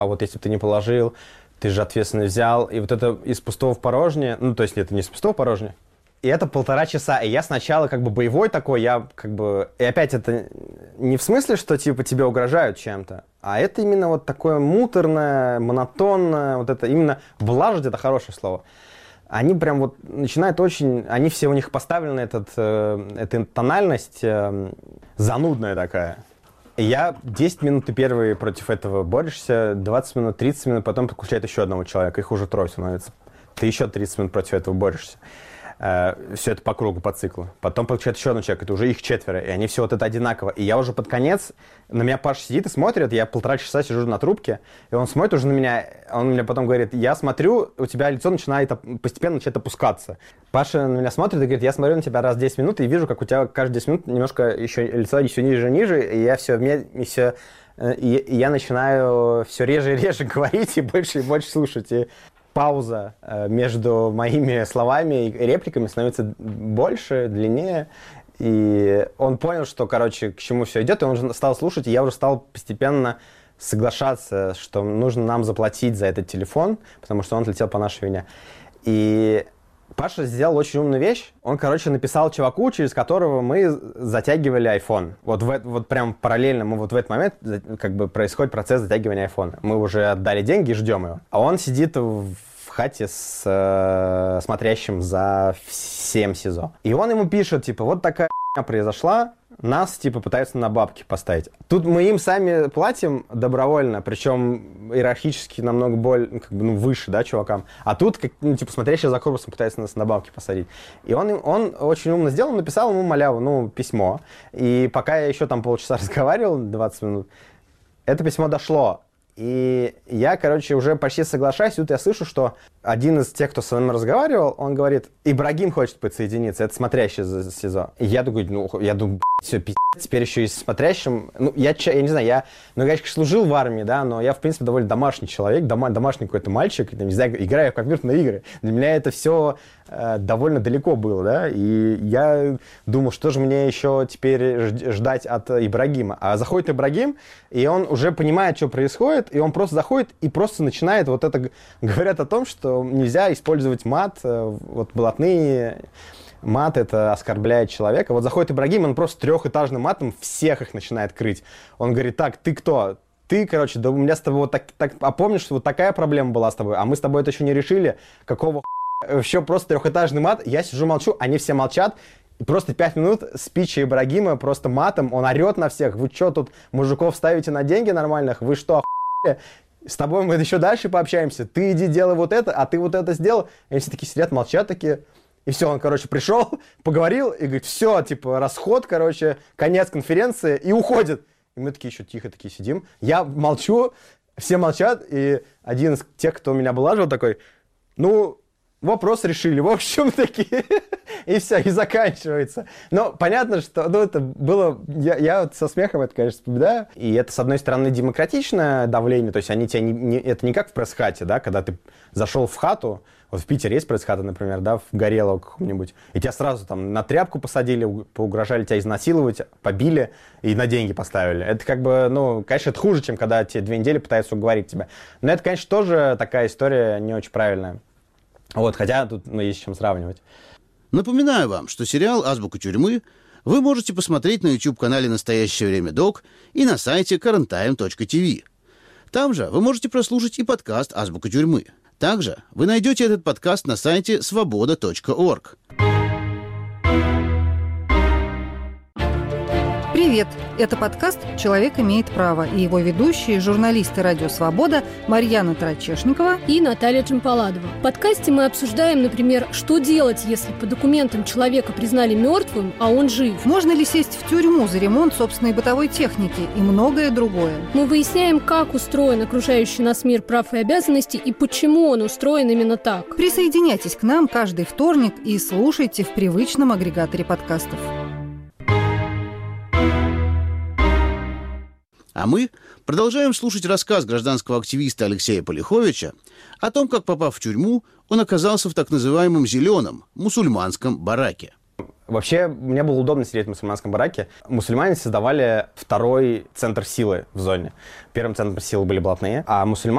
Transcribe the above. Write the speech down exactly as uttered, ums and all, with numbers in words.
а вот если бы ты не положил, ты же ответственность взял. И вот это из пустого в порожнее, ну, то есть это не из пустого в порожнее. И это полтора часа. И я сначала как бы боевой такой, я как бы... И опять это не в смысле, что типа тебе угрожают чем-то, а это именно вот такое муторное, монотонное, вот это именно влажить, это хорошее слово. Они прям вот начинают очень... Они все, у них поставлена этот, э, эта тональность э, занудная такая. И я десять минут ты первый против этого борешься, двадцать минут, тридцать минут, потом подключает еще одного человека, их уже трое становится. Ты еще тридцать минут против этого борешься. Uh, все это по кругу, по циклу. Потом подключает еще один человек, это уже их четверо, и они все вот это одинаково. И я уже под конец, на меня Паша сидит и смотрит, я полтора часа сижу на трубке, и он смотрит уже на меня, он мне потом говорит, я смотрю, у тебя лицо начинает постепенно начинает опускаться. Паша на меня смотрит и говорит, я смотрю на тебя раз в десять минут и вижу, как у тебя каждые десять минут немножко еще лицо еще ниже и ниже, и я все, и все и, и я начинаю все реже и реже говорить и больше и больше слушать. И пауза э, между моими словами и репликами становится больше, длиннее. И он понял, что, короче, к чему все идет, и он уже стал слушать, и я уже стал постепенно соглашаться, что нужно нам заплатить за этот телефон, потому что он отлетел по нашей вине. И Паша сделал очень умную вещь. Он, короче, написал чуваку, через которого мы затягивали iPhone. Вот, в, вот прям параллельно мы вот в этот момент как бы происходит процесс затягивания iPhone. Мы уже отдали деньги и ждем его. А он сидит в хате с э, смотрящим за всем СИЗО. И он ему пишет, типа, вот такая хуйня произошла, нас, типа, пытаются на бабки поставить. Тут мы им сами платим добровольно, причем иерархически намного более, как бы, ну, выше, да, чувакам. А тут, как, ну, типа, смотрящий за корпусом пытается нас на бабки посадить. И он, он очень умно сделал, написал ему маляву, ну, письмо. И пока я еще там полчаса разговаривал, двадцать минут, это письмо дошло. И я, короче, уже почти соглашаюсь, и тут я слышу, что один из тех, кто со мной разговаривал, он говорит, Ибрагим хочет подсоединиться, это смотрящий за СИЗО. И я думаю, ну, я думаю, все, пиздец, теперь еще и с смотрящим. Ну, я, я не знаю, я, ну, я, конечно, служил в армии, да, но я, в принципе, довольно домашний человек, дома, домашний какой-то мальчик, не знаю, играю в компьютерные игры. Для меня это все э, довольно далеко было, да, и я думал, что же мне еще теперь ждать от Ибрагима. А заходит Ибрагим, и он уже понимает, что происходит, и он просто заходит и просто начинает вот это, говорят о том, что нельзя использовать мат, вот блатные, мат это оскорбляет человека. Вот заходит Ибрагим, он просто трехэтажным матом всех их начинает крыть. Он говорит, так, ты кто? Ты, короче, да у меня с тобой вот так, так, а помнишь, что вот такая проблема была с тобой, а мы с тобой это еще не решили, какого х**? Еще просто трехэтажный мат, я сижу молчу, они все молчат, и просто пять минут спича Ибрагима просто матом, он орет на всех, вы что тут мужиков ставите на деньги нормальных, вы что, охуели? С тобой мы еще дальше пообщаемся, ты иди делай вот это, а ты вот это сделал. И они все такие сидят, молчат такие. И все, он, короче, пришел, поговорил и говорит, все, типа, расход, короче, конец конференции, и уходит. И мы такие еще тихо такие сидим. Я молчу, все молчат, и один из тех, кто меня облаживал, такой, ну, вопрос решили, в общем, такие, и все, и заканчивается. Но понятно, что, ну, это было, я, я вот со смехом это, конечно, вспоминаю, и это, с одной стороны, демократичное давление, то есть они тебя не, не, это не как в пресс-хате, да, когда ты зашел в хату, вот в Питере есть пресс-хата, например, да, в Горелого каком-нибудь, и тебя сразу там на тряпку посадили, поугрожали тебя изнасиловать, побили и на деньги поставили. Это как бы, ну, конечно, это хуже, чем когда тебе две недели пытаются уговорить тебя. Но это, конечно, тоже такая история не очень правильная. Вот, хотя тут, ну, есть с чем сравнивать. Напоминаю вам, что сериал «Азбука тюрьмы» вы можете посмотреть на YouTube-канале «Настоящее время док» и на сайте карентайм точка ти ви. Там же вы можете прослушать и подкаст «Азбука тюрьмы». Также вы найдете этот подкаст на сайте свобода точка орг. Привет! Это подкаст «Человек имеет право» и его ведущие, журналисты «Радио Свобода» Марьяна Тарачешникова и Наталья Джампаладова. В подкасте мы обсуждаем, например, что делать, если по документам человека признали мертвым, а он жив. Можно ли сесть в тюрьму за ремонт собственной бытовой техники и многое другое. Мы выясняем, как устроен окружающий нас мир прав и обязанностей и почему он устроен именно так. Присоединяйтесь к нам каждый вторник и слушайте в привычном агрегаторе подкастов. А мы продолжаем слушать рассказ гражданского активиста Алексея Полиховича о том, как, попав в тюрьму, он оказался в так называемом «зеленом» мусульманском бараке. Вообще, мне было удобно сидеть в мусульманском бараке. Мусульмане создавали второй центр силы в зоне. Первым центром силы были блатные, а мусульмане